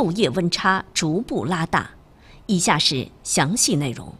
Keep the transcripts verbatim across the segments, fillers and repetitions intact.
昼夜温差逐步拉大。以下是详细内容。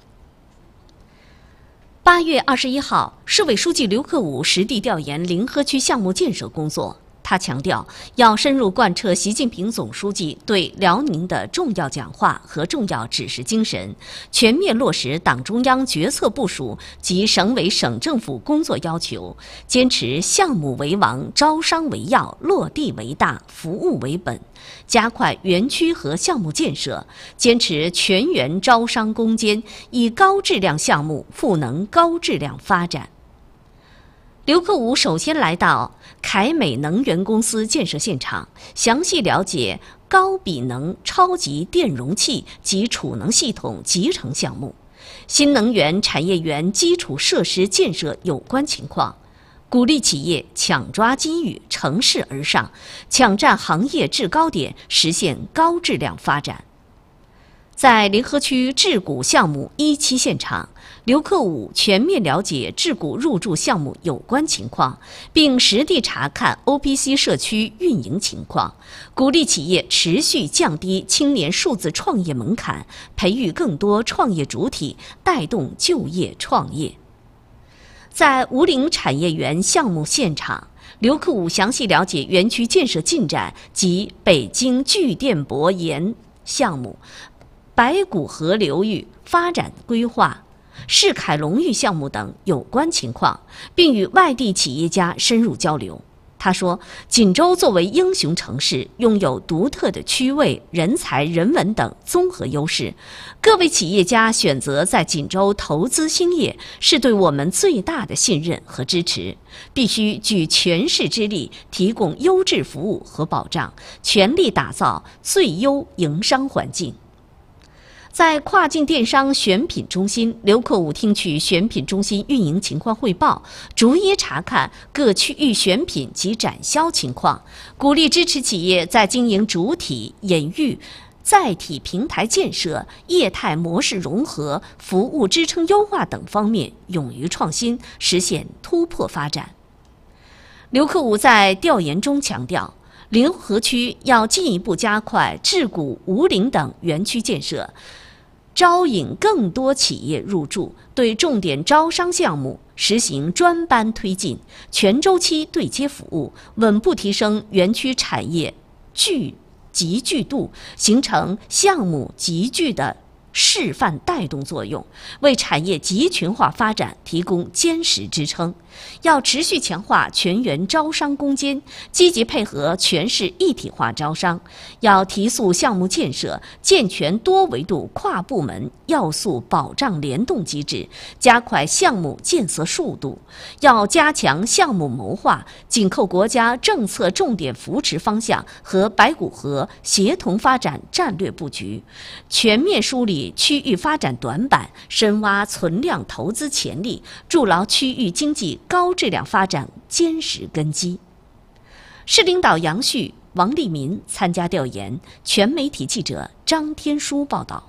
八月二十一号，市委书记刘克武实地调研临河区项目建设工作。他强调，要深入贯彻习近平总书记对辽宁的重要讲话和重要指示精神，全面落实党中央决策部署及省委省政府工作要求，坚持项目为王、招商为要、落地为大、服务为本，加快园区和项目建设，坚持全员招商攻坚，以高质量项目赋能高质量发展。刘克武首先来到凯美能源公司建设现场，详细了解高比能超级电容器及储能系统集成项目、新能源产业园基础设施建设有关情况，鼓励企业抢抓机遇，乘势而上，抢占行业制高点，实现高质量发展。在临河区治股项目一期现场，刘克武全面了解治股入驻项目有关情况，并实地查看 O P C 社区运营情况，鼓励企业持续降低青年数字创业门槛，培育更多创业主体，带动就业创业。在吴岭产业园项目现场，刘克武详细了解园区建设进展及北京聚电铂盐项目、白骨河流域发展规划、世凯龙域项目等有关情况，并与外地企业家深入交流。他说，锦州作为英雄城市，拥有独特的区位、人才、人文等综合优势。各位企业家选择在锦州投资兴业，是对我们最大的信任和支持。必须举全市之力，提供优质服务和保障，全力打造最优营商环境。在跨境电商选品中心，刘克武听取选品中心运营情况汇报，逐一查看各区域选品及展销情况，鼓励支持企业在经营主体、隐喻、载体平台建设、业态模式融合、服务支撑优化等方面勇于创新，实现突破发展。刘克武在调研中强调，临河区要进一步加快治股吴岭等园区建设，招引更多企业入驻，对重点招商项目实行专班推进，全周期对接服务，稳步提升园区产业聚集聚度，形成项目集聚的示范带动作用，为产业集群化发展提供坚实支撑。要持续强化全员招商攻坚，积极配合全市一体化招商。要提速项目建设，健全多维度跨部门要素保障联动机制，加快项目建设速度。要加强项目谋划，紧扣国家政策重点扶持方向和白骨河协同发展战略布局，全面梳理区域发展短板，深挖存量投资潜力，筑牢区域经济高质量发展坚实根基。市领导杨旭、王立民参加调研，全媒体记者张天舒报道。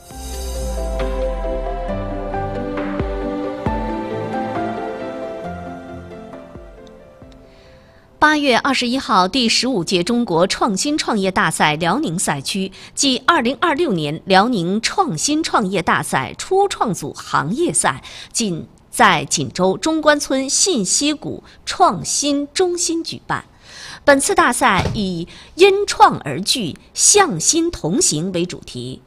八月二十一号，第十五届中国创新创业大赛辽宁赛区暨二零二六年辽宁创新创业大赛初创组行业赛仅在锦州中关村信息谷创新中心举办。本次大赛以因创而聚、向新同行为主题，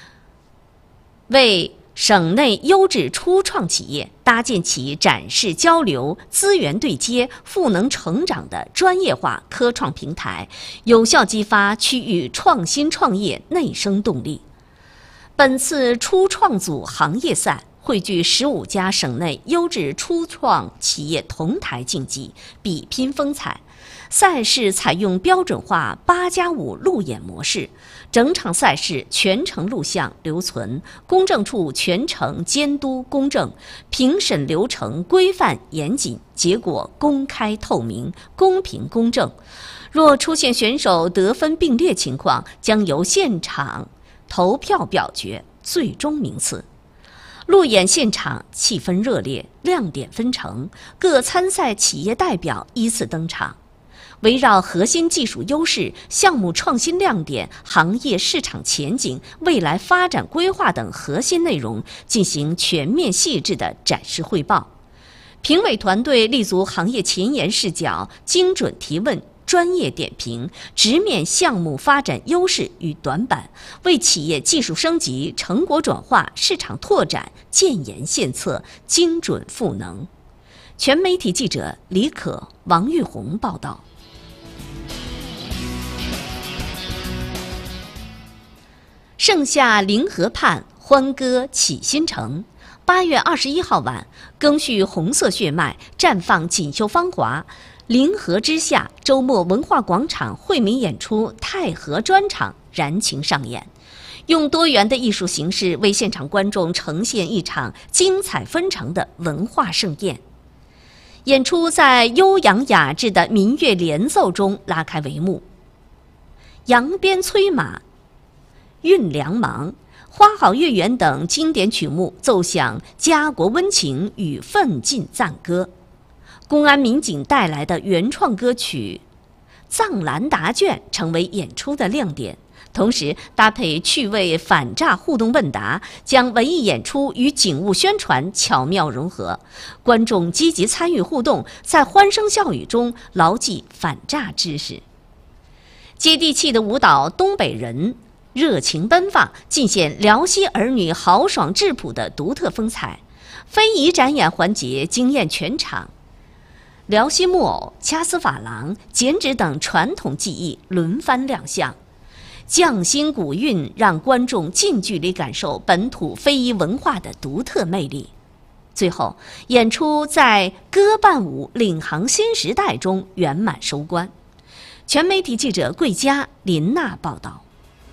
为省内优质初创企业搭建起展示交流、资源对接、赋能成长的专业化科创平台，有效激发区域创新创业内生动力。本次初创组行业赛汇聚十五家省内优质初创企业同台竞技，比拼风采。赛事采用标准化八加五路演模式，整场赛事全程录像留存，公证处全程监督公正，评审流程规范严谨，结果公开透明、公平公正。若出现选手得分并列情况，将由现场投票表决最终名次。路演现场气氛热烈，亮点纷呈，各参赛企业代表依次登场。 围绕核心技术优势、项目创新亮点、行业市场前景、未来发展规划等核心内容进行全面细致的展示汇报。评委团队立足行业前沿视角，精准提问，专业点评，直面项目发展优势与短板，为企业技术升级、成果转化、市场拓展建言献策，精准赋能。全媒体记者李可、王玉红报道。盛夏临河畔，欢歌启新城。八月二十一号晚，赓续红色血脉，绽放锦绣芳华。临河之下，周末文化广场惠民演出太和专场燃情上演，用多元的艺术形式为现场观众呈现一场精彩纷呈的文化盛宴。演出在悠扬雅致的民乐联奏中拉开帷幕，扬鞭催马，运粮芒，花好月圆等经典曲目奏响家国温情与奋进赞歌。公安民警带来的原创歌曲《藏蓝答卷》成为演出的亮点，同时搭配趣味反诈互动问答，将文艺演出与警务宣传巧妙融合，观众积极参与互动，在欢声笑语中牢记反诈知识。接地气的舞蹈《东北人》热情奔放，尽显辽西儿女豪爽质朴的独特风采。非遗展演环节惊艳全场，辽西木偶、掐丝珐琅、剪纸等传统技艺轮番亮相，匠心古韵让观众近距离感受本土非遗文化的独特魅力。最后，演出在歌伴舞领航新时代中圆满收官。全媒体记者桂佳、林娜报道。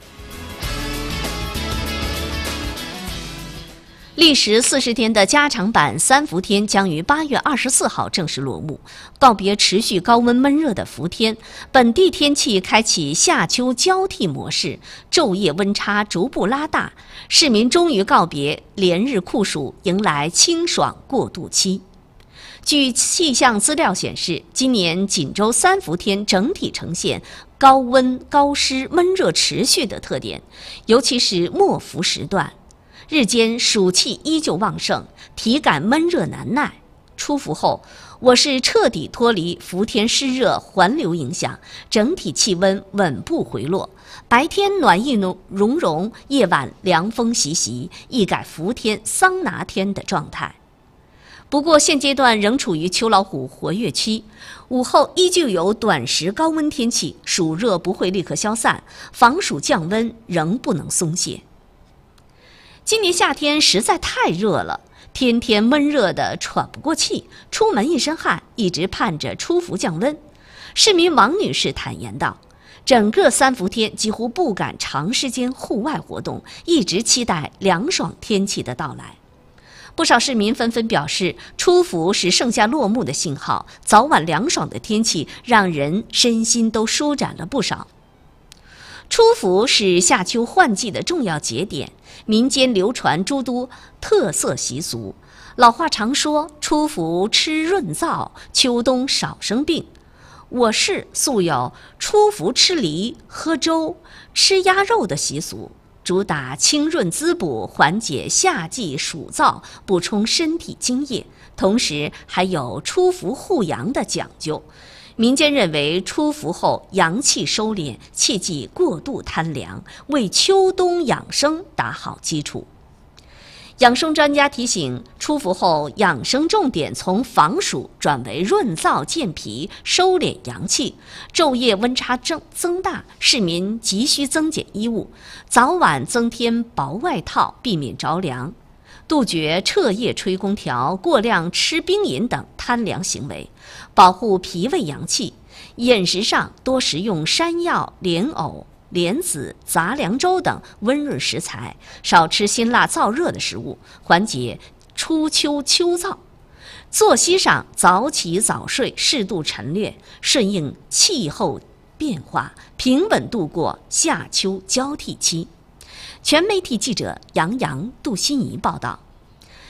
历时四十天的加长版三伏天将于八月二十四号正式落幕，告别持续高温闷热的伏天，本地天气开启夏秋交替模式，昼夜温差逐步拉大，市民终于告别连日酷暑，迎来清爽过渡期。据气象资料显示，今年锦州三伏天整体呈现高温、高湿、闷热持续的特点，尤其是末伏时段。日间暑气依旧旺盛，体感闷热难耐。出伏后，我市彻底脱离伏天湿热环流影响，整体气温稳步回落，白天暖意融融，夜晚凉风习习，一改伏天桑拿天的状态。不过现阶段仍处于秋老虎活跃期，午后依旧有短时高温天气，暑热不会立刻消散，防暑降温仍不能松懈。今年夏天实在太热了，天天闷热的喘不过气，出门一身汗，一直盼着出伏降温。市民王女士坦言道，整个三伏天几乎不敢长时间户外活动，一直期待凉爽天气的到来。不少市民纷纷表示，出伏是盛夏落幕的信号，早晚凉爽的天气让人身心都舒展了不少。出伏是夏秋换季的重要节点，民间流传诸多特色习俗。老话常说，出伏吃润燥，秋冬少生病。我市素有出伏吃梨、喝粥、吃鸭肉的习俗，主打清润滋补，缓解夏季暑燥，补充身体津液，同时还有出伏护阳的讲究。民间认为，出伏后阳气收敛，切忌过度贪凉，为秋冬养生打好基础。养生专家提醒，出伏后养生重点从防暑转为润燥健脾，收敛阳气。昼夜温差增增大，市民急需增减衣物，早晚增添薄外套，避免着凉。杜绝彻夜吹空调、过量吃冰饮等贪凉行为，保护脾胃阳气。饮食上多食用山药、莲藕、莲子、杂粮粥等温润食材，少吃辛辣燥热的食物，缓解初秋秋燥。作息上早起早睡，适度晨练，顺应气候变化，平稳度过夏秋交替期。全媒体记者杨洋、杜欣怡报道。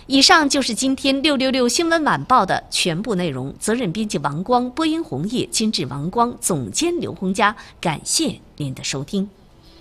以上就是今天六六六新闻晚报的全部内容。责任编辑王光，播音红叶，监制王光，总监刘洪佳。感谢您的收听。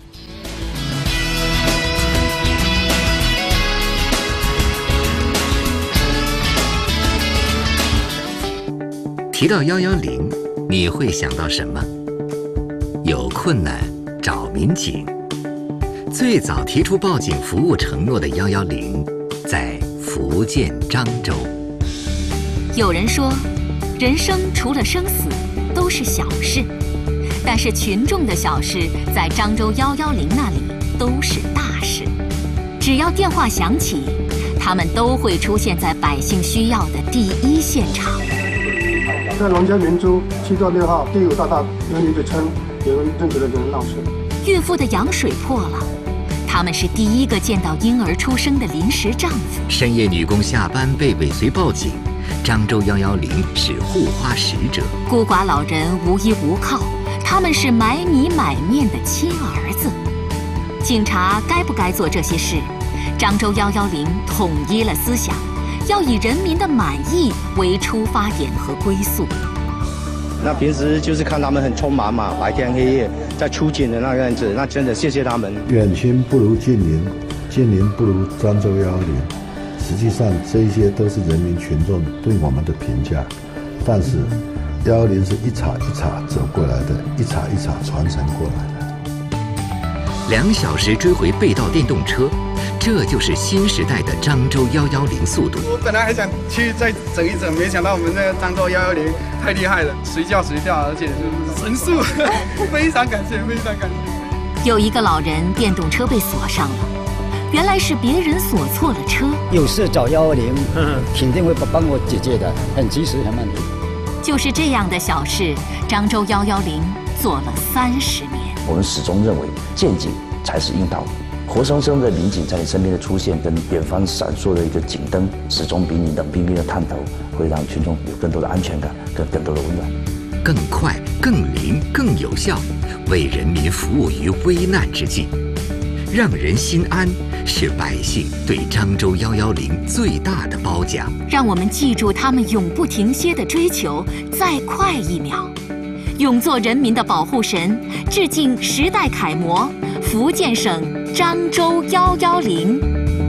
提到幺幺零，你会想到什么？有困难找民警。最早提出报警服务承诺的幺幺零，在福建漳州。 有人说，人生除了生死都是小事，但是群众的小事在漳州幺幺零那里都是大事。只要电话响起，他们都会出现在百姓需要的第一现场。 在龙江明珠七段六号第五大道有女子称有人认识的人闹事， 孕妇的羊水破了，他们是第一个见到婴儿出生的临时丈夫。 深夜女工下班被尾随报警，漳州幺幺零是护花使者。 孤寡老人无依无靠，他们是买米买面的亲儿子。警察该不该做这些事？漳州幺幺零统一了思想，要以人民的满意为出发点和归宿。 那平时就是看他们很匆忙嘛，白天黑夜在出警的那个样子，那真的谢谢他们。 远亲不如近邻，近邻不如漳州幺幺零。实际上，这一些都是人民群众对我们的评价。但是，幺幺零是一茬一茬走过来的，一茬一茬传承过来的。 两小时追回被盗电动车，这就是新时代的漳州幺幺零速度。 我本来还想去再整一整，没想到我们这个漳州幺幺零太厉害了，随叫随到，而且就是神速，非常感谢，非常感谢。 有一个老人电动车被锁上了，原来是别人锁错了车。 有事找幺幺零，肯定会帮我解决的，很及时，很满意。 就是这样的小事，漳州幺幺零做了三十年。 我们始终认为，见警才是硬道理。活生生的民警在你身边的出现，跟远方闪烁的一个警灯，始终比你冷冰冰的探头，会让群众有更多的安全感，跟更多的温暖。 更快、更灵、更有效，为人民服务于危难之际，让人心安，是百姓对漳州幺幺零最大的褒奖。 让我们记住他们永不停歇的追求，再快一秒。永做人民的保护神，致敬时代楷模，福建省漳州幺幺零。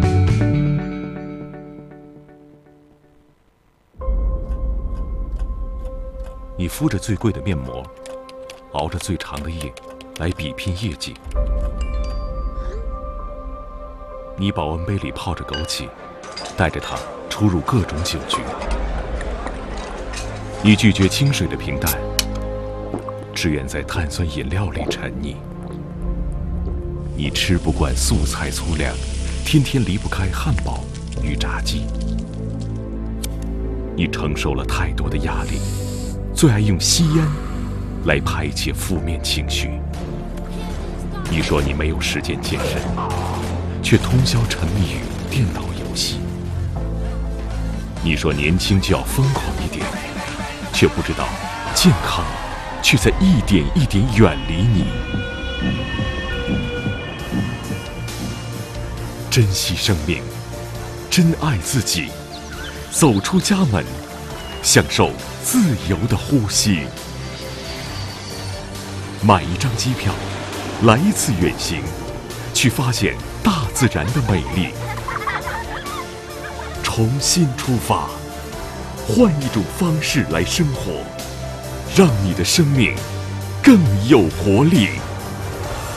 你敷着最贵的面膜，熬着最长的夜，来比拼业绩。你保温杯里泡着枸杞，带着它出入各种酒局。你拒绝清水的平淡，只愿在碳酸饮料里沉溺。你吃不惯素菜粗粮，天天离不开汉堡与炸鸡。你承受了太多的压力，最爱用吸烟来排解负面情绪。你说你没有时间健身，却通宵沉迷于电脑游戏。你说年轻就要疯狂一点，却不知道健康却在一点一点远离你。珍惜生命，珍爱自己，走出家门，享受自由的呼吸。买一张机票，来一次远行，去发现大自然的美丽。重新出发，换一种方式来生活，让你的生命更有活力。